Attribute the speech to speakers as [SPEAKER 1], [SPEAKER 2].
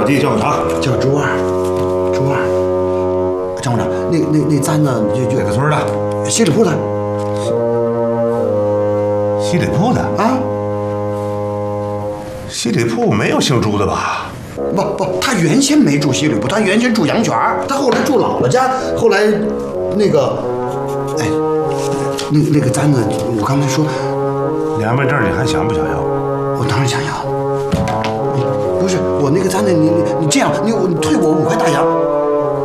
[SPEAKER 1] 小弟叫啥？
[SPEAKER 2] 叫朱二。朱二，张部长，那簪子就
[SPEAKER 1] 哪个村的？
[SPEAKER 2] 西里铺的。
[SPEAKER 1] 西里铺的
[SPEAKER 2] 啊？
[SPEAKER 1] 西里铺没有姓朱的吧？
[SPEAKER 2] 不，他原先没住西里铺，他原先住阳泉，他后来住姥姥家，后来那个，哎，那个簪子，我刚才说，
[SPEAKER 1] 两本证你还想不想要？
[SPEAKER 2] 我当然想要。不是我那个簪子，你这样，你退我5块大洋。